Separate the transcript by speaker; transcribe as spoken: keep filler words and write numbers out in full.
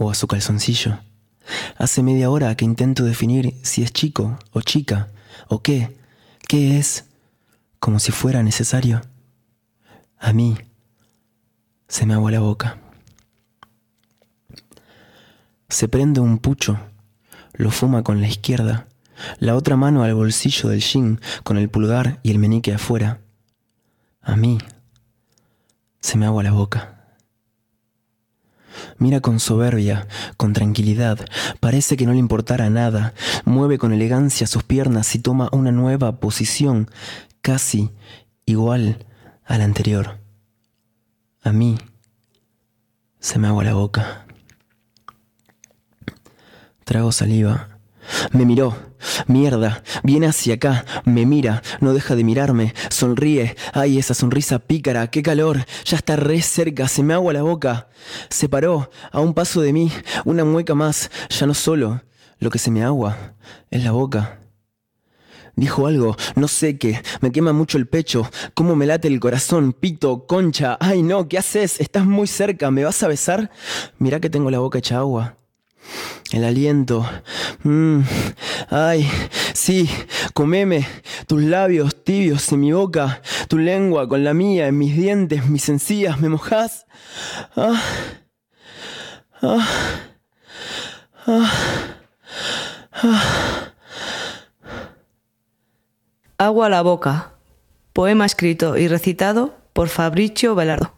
Speaker 1: o a su calzoncillo. Hace media hora que intento definir si es chico o chica, o qué, qué es, como si fuera necesario. A mí se me agua la boca. Se prende un pucho, lo fuma con la izquierda, la otra mano al bolsillo del jean con el pulgar y el meñique afuera. A mí se me agua la boca. Mira con soberbia, con tranquilidad, parece que no le importara nada, mueve con elegancia sus piernas y toma una nueva posición, casi igual a la anterior. A mí se me agua la boca. Trago saliva. Me miró. Mierda, viene hacia acá, me mira, no deja de mirarme, sonríe. Ay, esa sonrisa pícara, qué calor, ya está re cerca, se me agua la boca. Se paró, a un paso de mí, una mueca más, ya no solo. Lo que se me agua es la boca. Dijo algo, no sé qué, me quema mucho el pecho, cómo me late el corazón, pito, concha. Ay no, ¿qué haces? Estás muy cerca, ¿me vas a besar? Mirá que tengo la boca hecha agua. El aliento. Mm, ay, sí, comeme. Tus labios tibios en mi boca. Tu lengua con la mía en mis dientes, mis encías. ¿Me mojás? Ah, ah, ah, ah.
Speaker 2: Agua a la boca. Poema escrito y recitado por Fabricio Velardo.